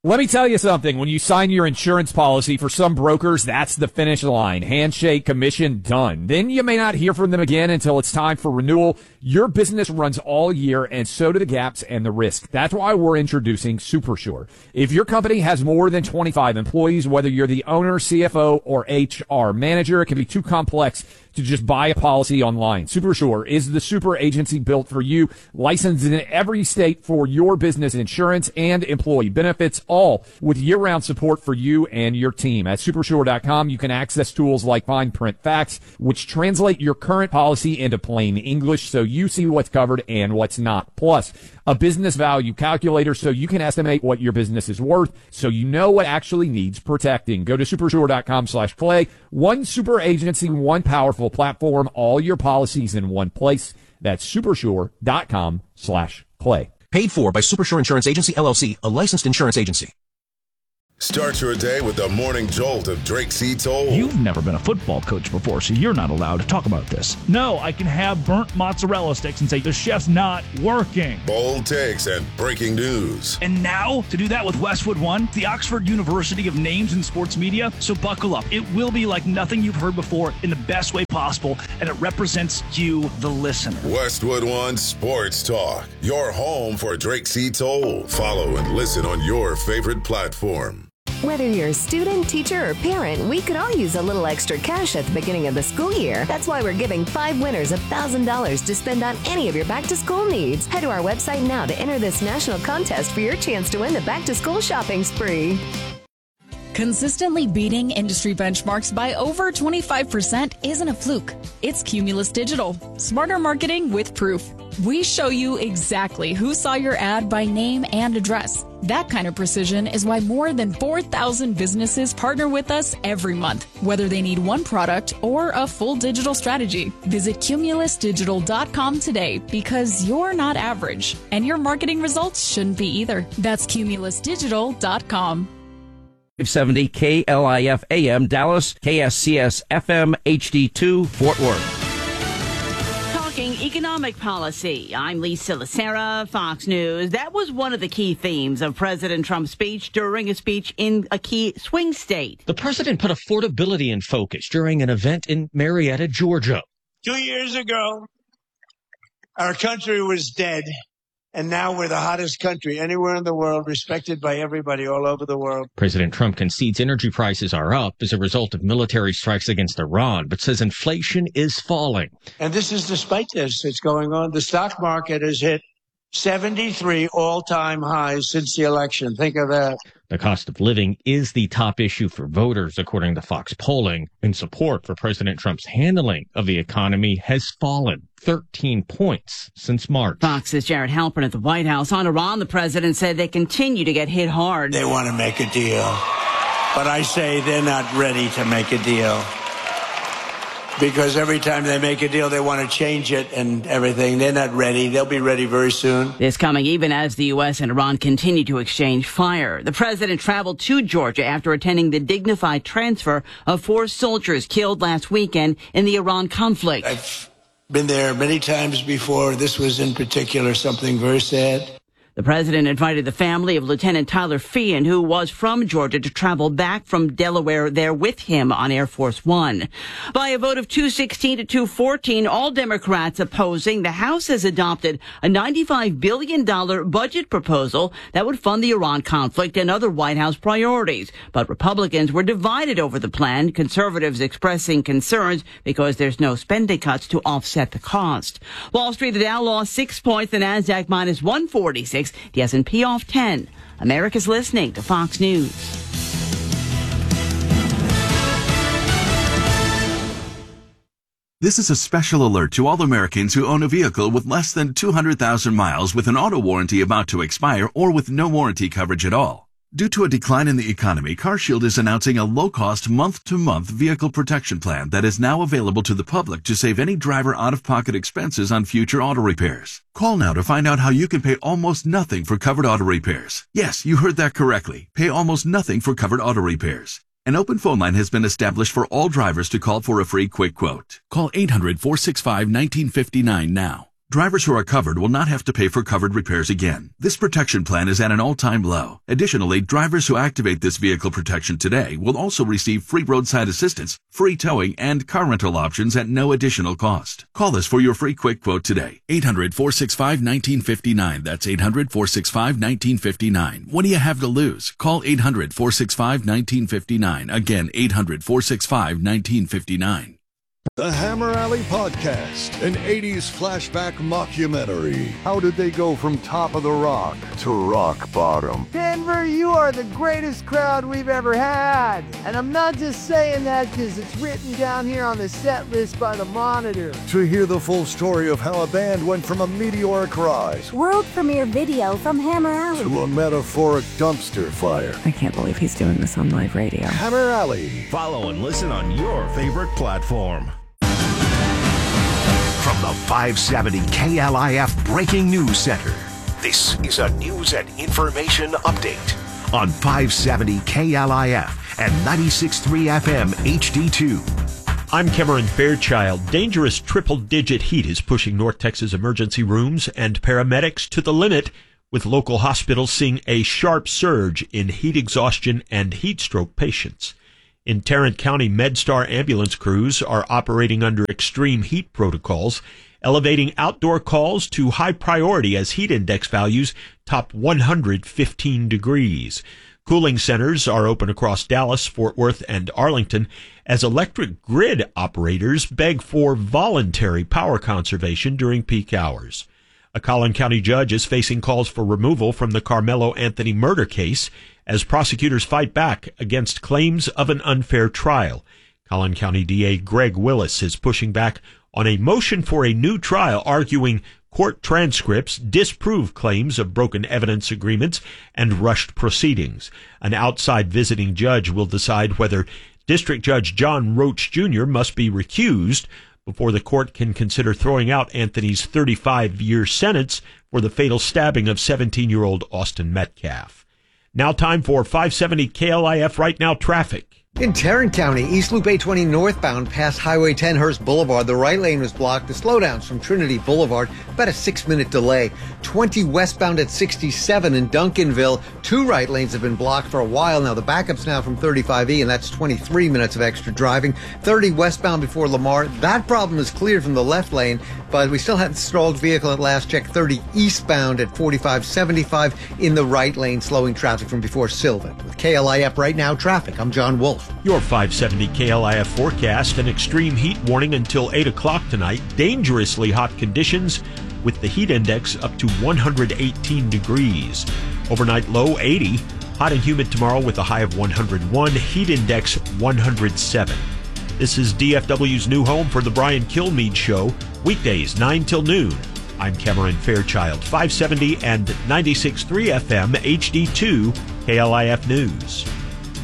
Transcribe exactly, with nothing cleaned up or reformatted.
Let me tell you something. When you sign your insurance policy, for some brokers, that's the finish line. Handshake, commission, done. Then you may not hear from them again until it's time for renewal. Your business runs all year, and so do the gaps and the risk. That's why we're introducing SuperSure. If your company has more than twenty-five employees, whether you're the owner, C F O, or H R manager, it can be too complex to just buy a policy online. SuperSure is the super agency built for you, licensed in every state for your business insurance and employee benefits, all with year-round support for you and your team. At supersure dot com, you can access tools like Fine Print Facts, which translate your current policy into plain English so you see what's covered and what's not. Plus, a business value calculator so you can estimate what your business is worth so you know what actually needs protecting. Go to supersure dot com slash play. One super agency, one powerful platform, all your policies in one place. That's supersure dot com slash play. Paid for by Supersure Insurance Agency, L L C, a licensed insurance agency. Start your day with the morning jolt of Drake C. Toll. You've never been a football coach before, so you're not allowed to talk about this. No, I can have burnt mozzarella sticks and say the chef's not working. Bold takes and breaking news. And now, to do that with Westwood One, the Oxford University of names in sports media. So buckle up. It will be like nothing you've heard before in the best way possible, and it represents you, the listener. Westwood One Sports Talk, your home for Drake C. Toll. Follow and listen on your favorite platform. Whether you're a student, teacher, or parent, we could all use a little extra cash at the beginning of the school year. That's why we're giving five winners one thousand dollars to spend on any of your back-to-school needs. Head to our website now to enter this national contest for your chance to win the back-to-school shopping spree. Consistently beating industry benchmarks by over twenty-five percent isn't a fluke. It's Cumulus Digital. Smarter marketing with proof. We show you exactly who saw your ad by name and address. That kind of precision is why more than four thousand businesses partner with us every month, whether they need one product or a full digital strategy. Visit cumulus digital dot com today because you're not average, and your marketing results shouldn't be either. That's cumulus digital dot com. five seventy K L I F A M Dallas, K S C S F M H D two Fort Worth. Economic policy. I'm Lisa Lacera, Fox News. That was one of the key themes of President Trump's speech during a speech in a key swing state. The president put affordability in focus during an event in Marietta, Georgia. Two years ago, our country was dead, and now we're the hottest country anywhere in the world, respected by everybody all over the world. President Trump concedes energy prices are up as a result of military strikes against Iran, but says inflation is falling. And this is despite this. It's going on. The stock market has hit seventy-three all-time highs since the election. Think of that. The cost of living is the top issue for voters, according to Fox polling, and support for President Trump's handling of the economy has fallen thirteen points since March. Fox's Jared Halpern at the White House. On Iran, the president said they continue to get hit hard. They want to make a deal, but I say they're not ready to make a deal. Because every time they make a deal, they want to change it and everything. They're not ready. They'll be ready very soon. This coming even as the U S and Iran continue to exchange fire. The president traveled to Georgia after attending the dignified transfer of four soldiers killed last weekend in the Iran conflict. I've been there many times before. This was in particular something very sad. The president invited the family of Lieutenant Tyler Feehan, who was from Georgia, to travel back from Delaware there with him on Air Force One. By a vote of two sixteen to two fourteen, all Democrats opposing, the House has adopted a ninety-five billion dollars budget proposal that would fund the Iran conflict and other White House priorities. But Republicans were divided over the plan, conservatives expressing concerns because there's no spending cuts to offset the cost. Wall Street, the Dow lost six points, the Nasdaq minus one forty-six. The S and P off ten. America's listening to Fox News. This is a special alert to all Americans who own a vehicle with less than two hundred thousand miles with an auto warranty about to expire or with no warranty coverage at all. Due to a decline in the economy, CarShield is announcing a low-cost month-to-month vehicle protection plan that is now available to the public to save any driver out-of-pocket expenses on future auto repairs. Call now to find out how you can pay almost nothing for covered auto repairs. Yes, you heard that correctly. Pay almost nothing for covered auto repairs. An open phone line has been established for all drivers to call for a free quick quote. Call eight hundred, four six five, one nine five nine now. Drivers who are covered will not have to pay for covered repairs again. This protection plan is at an all-time low. Additionally, drivers who activate this vehicle protection today will also receive free roadside assistance, free towing, and car rental options at no additional cost. Call us for your free quick quote today. eight hundred, four six five, one nine five nine. That's eight hundred, four six five, one nine five nine. What do you have to lose? Call eight hundred, four six five, one nine five nine. Again, eight hundred, four six five, one nine five nine. The Hammer Alley Podcast, an eighties flashback mockumentary. How did they go from top of the rock to rock bottom? Denver, you are the greatest crowd we've ever had. And I'm not just saying that because it's written down here on the set list by the Monitor. To hear the full story of how a band went from a meteoric rise, world premiere video from Hammer Alley, to a metaphoric dumpster fire. I can't believe he's doing this on live radio. Hammer Alley. Follow and listen on your favorite platform. From the five seventy K L I F Breaking News Center, this is a news and information update on five seventy K L I F and ninety-six point three F M H D two. I'm Cameron Fairchild. Dangerous triple-digit heat is pushing North Texas emergency rooms and paramedics to the limit, with local hospitals seeing a sharp surge in heat exhaustion and heat stroke patients. In Tarrant County, MedStar ambulance crews are operating under extreme heat protocols, elevating outdoor calls to high priority as heat index values top one hundred fifteen degrees. Cooling centers are open across Dallas, Fort Worth, and Arlington as electric grid operators beg for voluntary power conservation during peak hours. A Collin County judge is facing calls for removal from the Carmelo Anthony murder case as prosecutors fight back against claims of an unfair trial. Collin County D A Greg Willis is pushing back on a motion for a new trial, arguing court transcripts disprove claims of broken evidence agreements and rushed proceedings. An outside visiting judge will decide whether District Judge John Roach Junior must be recused before the court can consider throwing out Anthony's thirty-five year sentence for the fatal stabbing of seventeen-year-old Austin Metcalf. Now time for five seventy K L I F Right Now traffic. In Tarrant County, East Loop eight twenty northbound past Highway ten Hearst Boulevard, the right lane was blocked. The slowdowns from Trinity Boulevard, about a six-minute delay. twenty westbound at sixty-seven in Duncanville, two right lanes have been blocked for a while now. The backup's now from thirty-five E, and that's twenty-three minutes of extra driving. thirty westbound before Lamar, that problem is cleared from the left lane, but we still have the stalled vehicle at last check. thirty eastbound at forty-five seventy-five in the right lane, slowing traffic from before Sylvan. With K L I F Right Now traffic, I'm John Wolf. Your five seventy K L I F forecast: an extreme heat warning until eight o'clock tonight. Dangerously hot conditions with the heat index up to one hundred eighteen degrees. Overnight low eighty. Hot and humid tomorrow with a high of one hundred one. Heat index one hundred seven. This is D F W's new home for the Brian Kilmeade Show. Weekdays nine till noon. I'm Cameron Fairchild. five seventy and ninety-six point three F M H D two K L I F News.